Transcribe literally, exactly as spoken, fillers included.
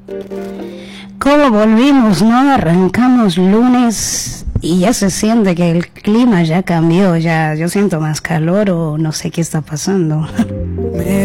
¿Cómo volvimos, no? Arrancamos lunes y ya se siente que el clima ya cambió, ya yo siento más calor o no sé qué está pasando.